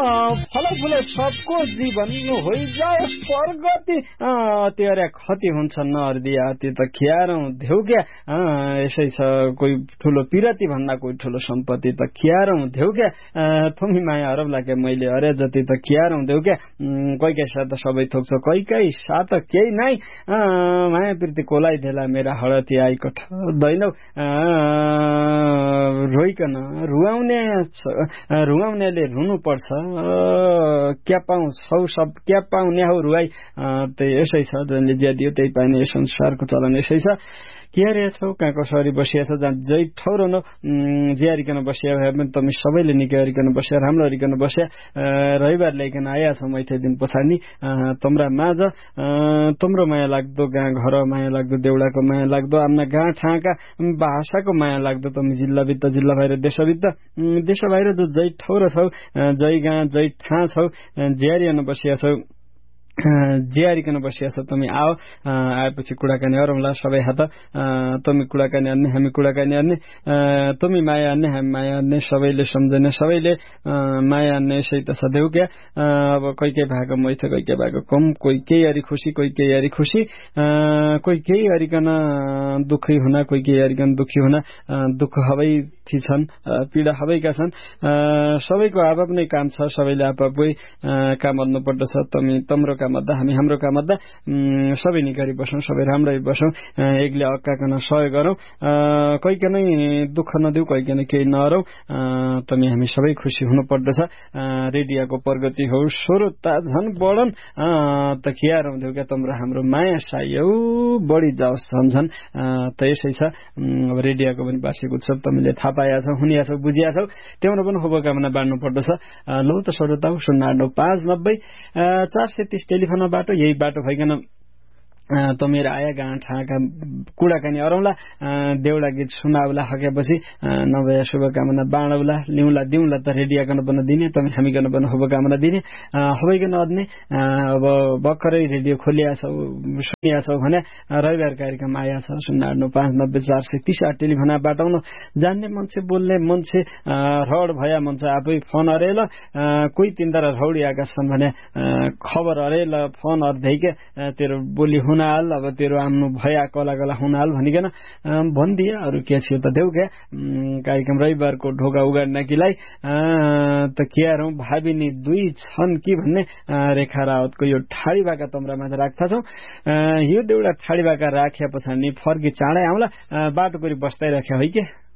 फलफुल सबको जीवन होइजाओ प्रगति तेरे खति हुन्छ नर्दिया त्यो त खियारौँ धेउक्या यसै छ कोही ठुलो पिरती भन्दा कोही ठुलो सम्पत्ति त खियारौँ धेउक्या थुमी माया हरबला के मैले अरे जति त खियारौँ धेउक्या कोही साथ सबै थोक्छ कोही साथ केही नै माया प्रीति कोलाई देला मेरा हडती आइको दैनौ रोइकन रुवाउनेले रुनु पर्छ क्या पाउने हौ रुवाई त्यही यसै छ जसले ज्यादियो त्यही पाइने यो संसारको चलन यसै छ के रहेछौ कहाँ कसरी बसिया छ जहाँ जै ठौरो न जियारिकन बसिया भए पनि तमी सबैले निकै गरिकन बसिया राम्रो गरिकन बसिया रविबार ल्याइकन आया छ मैथे दिन पछाडि तम्रा माझ तम्रो माया लाग्दो गाँ घर माया लाग्दो देउडाको माया लाग्दो आफ्ना गाँ ठाँका भाषाको माया लाग्दो तमी जिल्लाभित्र जिल्ला बाहिर देश बाहिर जो जै ठौरो छौ जै गाँ जै ठाँ छौ जियारिकन बसिया छौ जियारिकन बसिया छ तमी आओ आएपछि कुराकानी गरौँला सबै हात तमी कुराकानी अन्ने हामी कुराकानी अन्ने तमी माया अन्ने हामी माया अन्ने सबैले सम्झने सबैले माया अन्ने यसै त सधैँ क्या अब कोही केही भएको मैथ कोही केही भएको कम कोही केही अरी खुसी कोही केही अरी खुसी कोही केही अरिकन दुःखी हुन कोही केही अरिकन दुःखी हुन दुःख हबै छन् पीडा हवैका छन् सबैको आफ्नै काम छ सबैले आफै काम गर्नु पर्दछ तम्रो काम गर्दा हामी हाम्रो काम गर्दा सबै निकारी बसौँ सबै राम्रै बसौँ एकले अर्काको सहयोग गरौँ कोही नै दुःख नदेऊ कोही केही नहरौँ तमी हामी सबै खुसी हुनु पर्दछ रेडियोको प्रगति हो श्रोता झन् बढन् त खियारौँ देऊ क्या तम्रो हाम्रो माया सायौ बढी जाओस् झन् त यसै छ रेडियोको पनि वार्षिक उत्सव तमीले थाहा पाएका छौ हुनिया छौ बुझिया छौ त्यहाँबाट पनि शुभकामना बाँड्नु पर्दछ लौ त श्रोता 089 टेलिफोन बाटो यही बाटो भइकन त मेरो आया गाँ ठाँका कुराकानी अरौँला देउडा गीत सुनाउला हकेपछि नभए शुभकामना बाँडौला लिउँला दिउँला त रेडियोकन बन्न दिने तमी हामीकन बन्न शुभकामना दिने हवैकन अद्ने अब भर्खरै रेडियो खोलिया छौ सुनिया छौ भने रविबार कार्यक्रम आया छ 089 टेलिफोन बाटाउन जान्ने मान्छे बोल्ने मान्छे रड भया मान्छे आफै फोन अरेल कोही तिनवटा रौडी आएका छन् भने खबर अरेल फोन अर्धैके तेरो बोली अब तेरो आम्नु भया कला हुनाल भनिकन भनिदिए अरू के थियो त देऊ क्या कार्यक्रम रविबारको ढोका उगाड्नकीलाई त केयरौँ भाविनी दुई छन् कि भन्ने रेखा रावतको यो ठाडी बाका तम्रामा राख्दा छौँ यो देउडा ठाडी बाका राख्या पछाडि फर्की चाँडै आउँला बाटो गरी बस्दै राख्या है के